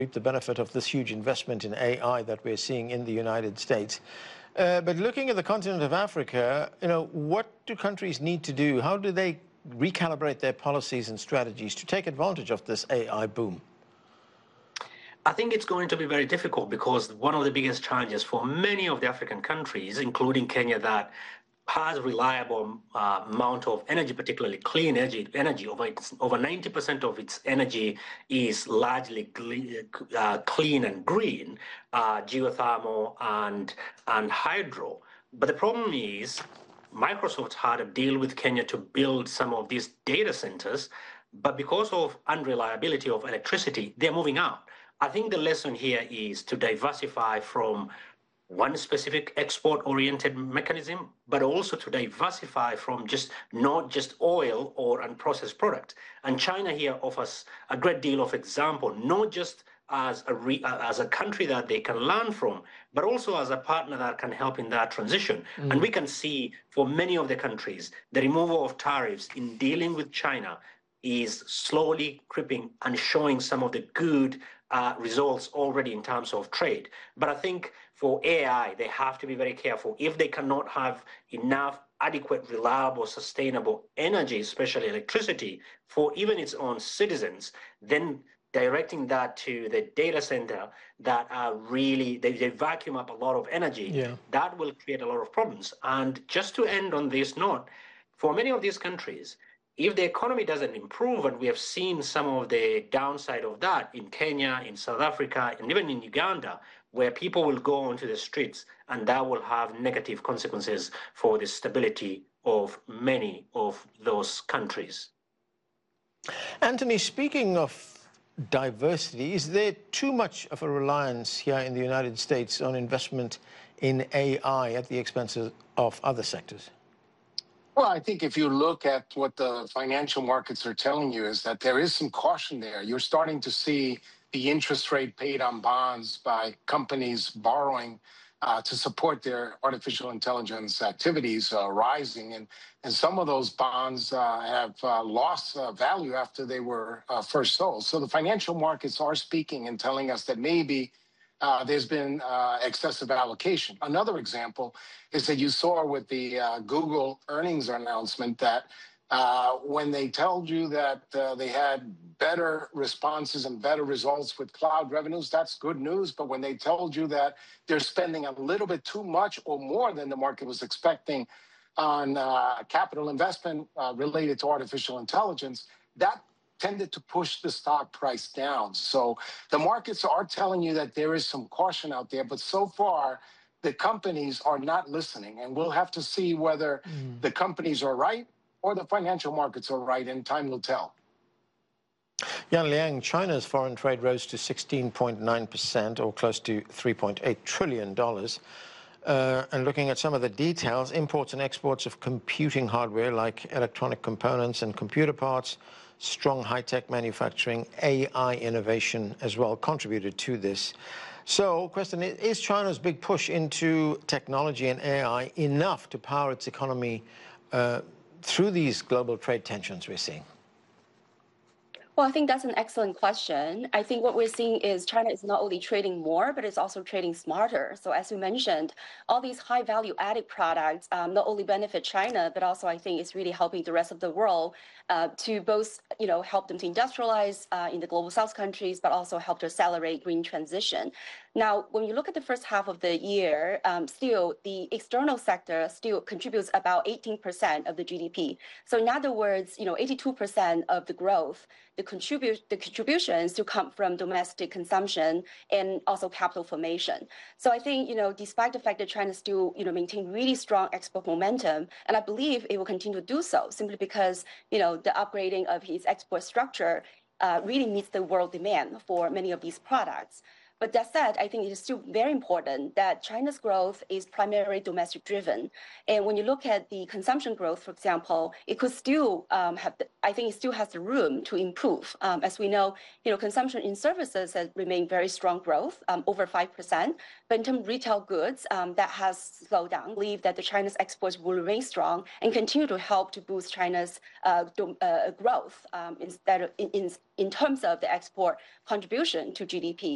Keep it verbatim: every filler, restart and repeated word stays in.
reap the benefit of this huge investment in A I that we're seeing in the United States. Uh, but looking at the continent of Africa, you know, what do countries need to do? How do they recalibrate their policies and strategies to take advantage of this A I boom? I think it's going to be very difficult because one of the biggest challenges for many of the African countries, including Kenya, that has a reliable uh, amount of energy, particularly clean energy. Energy over over ninety percent of its energy is largely uh, clean and green, uh, geothermal and and hydro. But the problem is, Microsoft had a deal with Kenya to build some of these data centers, but because of unreliability of electricity, they're moving out. I think the lesson here is to diversify from one specific export-oriented mechanism, but also to diversify from just not just oil or unprocessed product. And China here offers a great deal of example, not just as a re, uh, as a country that they can learn from, but also as a partner that can help in that transition. Mm. And we can see for many of the countries, the removal of tariffs in dealing with China is slowly creeping and showing some of the good uh, results already in terms of trade. But I think for A I, they have to be very careful. If they cannot have enough adequate, reliable, sustainable energy, especially electricity, for even its own citizens, then directing that to the data center that are really, they, they vacuum up a lot of energy, yeah. That will create a lot of problems. And just to end on this note, for many of these countries, if the economy doesn't improve, and we have seen some of the downside of that in Kenya, in South Africa, and even in Uganda, where people will go onto the streets, and that will have negative consequences for the stability of many of those countries. Anthony, speaking of diversity, is there too much of a reliance here in the United States on investment in A I at the expense of other sectors? Well, I think if you look at what the financial markets are telling you is that there is some caution there. You're starting to see the interest rate paid on bonds by companies borrowing uh, to support their artificial intelligence activities uh, rising. And, and some of those bonds uh, have uh, lost uh, value after they were uh, first sold. So the financial markets are speaking and telling us that maybe Uh, there's been uh, excessive allocation. Another example is that you saw with the uh, Google earnings announcement that uh, when they told you that uh, they had better responses and better results with cloud revenues, that's good news. But when they told you that they're spending a little bit too much or more than the market was expecting on uh, capital investment uh, related to artificial intelligence, that tended to push the stock price down. So the markets are telling you that there is some caution out there, but so far the companies are not listening, and we'll have to see whether mm. the companies are right or the financial markets are right, and time will tell. Yan Liang, China's foreign trade rose to sixteen point nine percent, or close to three point eight trillion dollars. Uh, and looking at some of the details, imports and exports of computing hardware like electronic components and computer parts, strong high-tech manufacturing, A I innovation as well contributed to this. So, question, is China's big push into technology and A I enough to power its economy uh, through these global trade tensions we're seeing? Well, I think that's an excellent question. I think what we're seeing is China is not only trading more, but it's also trading smarter. So as you mentioned, all these high value added products um, not only benefit China, but also I think it's really helping the rest of the world uh, to both, you know, help them to industrialize uh, in the global south countries, but also help to accelerate green transition. Now, when you look at the first half of the year, um, still the external sector still contributes about eighteen percent of the G D P. So in other words, you know, eighty-two percent of the growth, the contribute the contributions to come from domestic consumption and also capital formation. So I think, you know, despite the fact that China still, you know, maintain really strong export momentum, and I believe it will continue to do so simply because, you know, the upgrading of its export structure uh, really meets the world demand for many of these products. But that said, I think it is still very important that China's growth is primarily domestic driven. And when you look at the consumption growth, for example, it could still um, have, the, I think it still has the room to improve. Um, as we know, you know, consumption in services has remained very strong growth, um, over five percent. But in terms of retail goods, um, that has slowed down. I believe that the China's exports will remain strong and continue to help to boost China's uh, uh, growth um, instead of in, in, in terms of the export contribution to G D P.